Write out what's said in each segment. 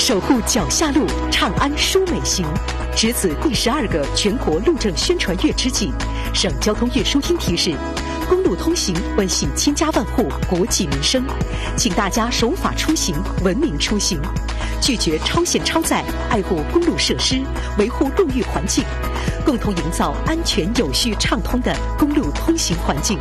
守护脚下路，长安舒美行。值此第12个全国路政宣传月之际，省交通运输厅提示：公路通行关系千家万户，国计民生，请大家守法出行，文明出行，拒绝超限超载，爱护公路设施，维护路域环境，共同营造安全有序畅通的公路通行环境。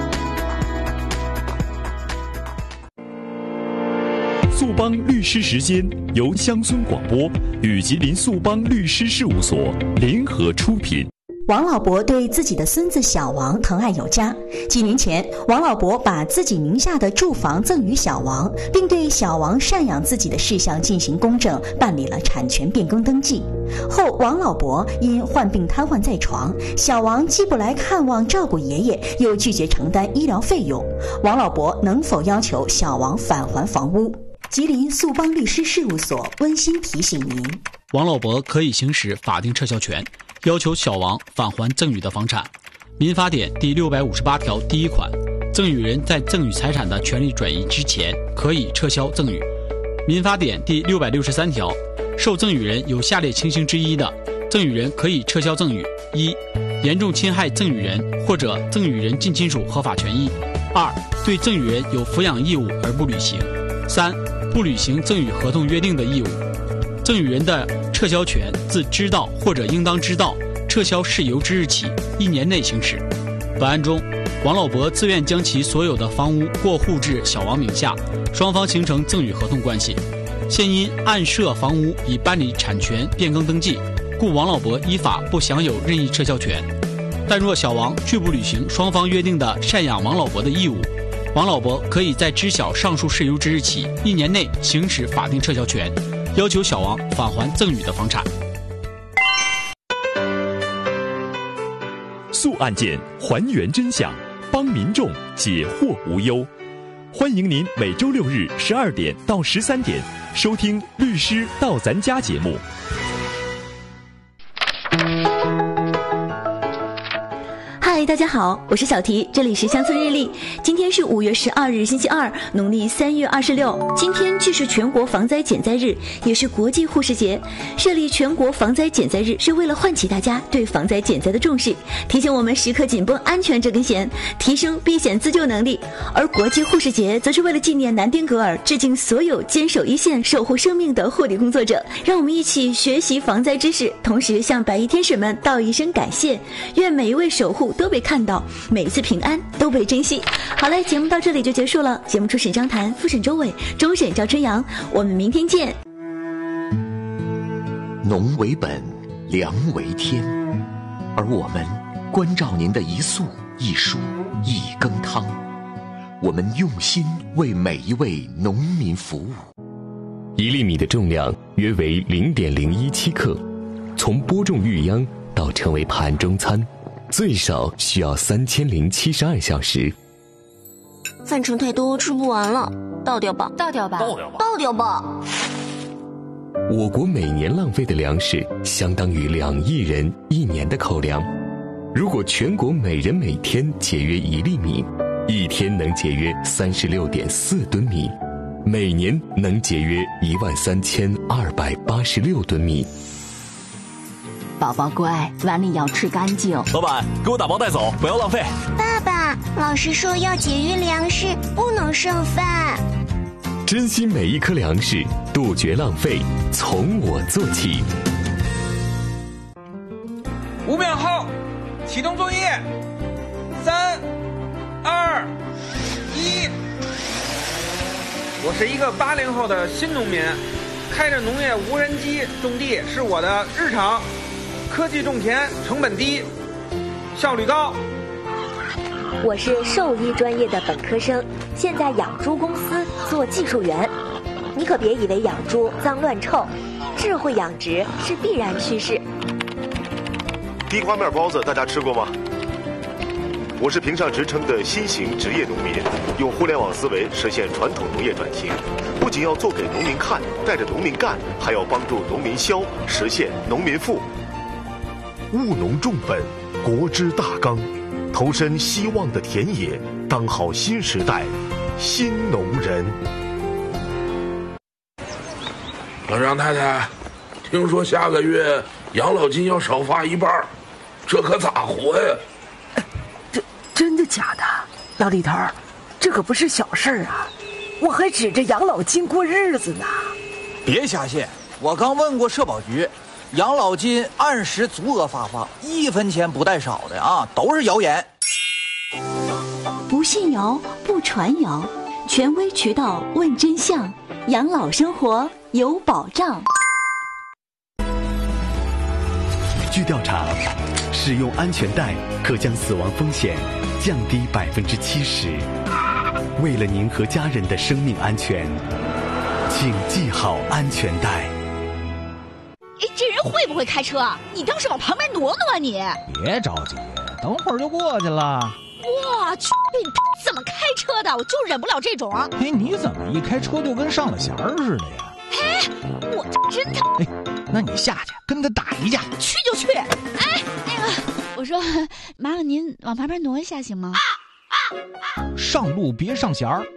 速帮律师时间由乡村广播与吉林速帮律师事务所联合出品。 王老伯对自己的孙子小王疼爱有加。几年前，王老伯把自己名下的住房赠与小王，并对小王赡养自己的事项进行公证，办理了产权变更登记。后，王老伯因患病瘫痪在床，小王既不来看望照顾爷爷，又拒绝承担医疗费用，王老伯能否要求小王返还房屋？吉林速帮律师事务所温馨提醒您： 王老伯可以行使法定撤销权，要求小王返还赠与的房产。民法典第658条第1款，赠与人在赠与财产的权利转移之前，可以撤销赠与。民法典第663条，受赠与人有下列情形之一的，赠与人可以撤销赠与：一、严重侵害赠与人或者赠与人近亲属合法权益；二、对赠与人有抚养义务而不履行；三、不履行赠与合同约定的义务。赠与人的撤销权自知道或者应当知道撤销事由之日起1年内行使。本案中，王老伯自愿将其所有的房屋过户至小王名下，双方形成赠与合同关系。现因案涉房屋已办理产权变更登记，故王老伯依法不享有任意撤销权。但若小王拒不履行双方约定的赡养王老伯的义务，王老伯可以在知晓上述事由之日起1年内行使法定撤销权，要求小王返还赠与的房产。 速案件，还原真相，帮民众解惑无忧。欢迎您每周6日12点到13点收听《律师到咱家》节目。 嗨，大家好，我是小提，这里是乡村日历。今天是5月12日，星期二，农历3月26。今天既是全国防灾减灾日，也是国际护士节。设立全国防灾减灾日，是为了唤起大家对防灾减灾的重视，提醒我们时刻紧绷安全这根弦，提升避险自救能力。而国际护士节则是为了纪念南丁格尔，致敬所有坚守一线、守护生命的护理工作者。让我们一起学习防灾知识，同时向白衣天使们道一声感谢。愿每一位守护都被看到，每一次平安都被珍惜。好嘞，节目到这里就结束了。节目初审张谭，复审周伟，终审赵春阳。我们明天见。 农为本，粮为天，而我们关照您的一粟一蔬一羹汤，我们用心为每一位农民服务。 1粒米的重量约为0.017克，从播种育秧到成为盘中餐，最少需要3072小时。 饭盛太多，吃不完了，倒掉吧， 倒掉吧， 倒掉吧。 我国每年浪费的粮食相当于2亿人1年的口粮。如果全国每人每天节约1粒米，一天能节约36.4吨米，每年能节约13286吨米。 宝宝乖，碗里要吃干净。 老板，给我打包带走，不要浪费。 爸爸，老师说要节约粮食，不能剩饭。 珍惜每一颗粮食，杜绝浪费，从我做起。 5秒后，启动作业。3、2、1。我是一个80后的新农民，开着农业无人机种地是我的日常。科技种田，成本低，效率高。 我是兽医专业的本科生，现在养猪公司做技术员。你可别以为养猪脏乱臭，智慧养殖是必然趋势。 地瓜面包子大家吃过吗？我是评上职称的新型职业农民，用互联网思维实现传统农业转型，不仅要做给农民看，带着农民干，还要帮助农民消，实现农民富。务农重本，国之大纲，投身希望的田野，当好新时代新农人。 老张太太，听说下个月养老金要少发一半，这可咋活呀？ 真的假的？老李头，这可不是小事儿啊！我还指着养老金过日子呢。 别瞎信，我刚问过社保局，养老金按时足额发放，1分钱不带少的啊，都是谣言。 不信谣，不传谣，权威渠道问真相，养老生活有保障。 据调查，使用安全带可将死亡风险降低70%。为了您和家人的生命安全，请系好安全带。 这人会不会开车？你倒是往旁边挪挪啊你！ 别着急，等会儿就过去了。 我去，你怎么开车的？我就忍不了这种。 哎，你怎么一开车就跟上了弦儿似的呀？ 哎，我真的。 哎，那你下去跟他打一架。 去就去。哎，那个，我说，麻烦您往旁边挪一下行吗？ 上路别上弦儿。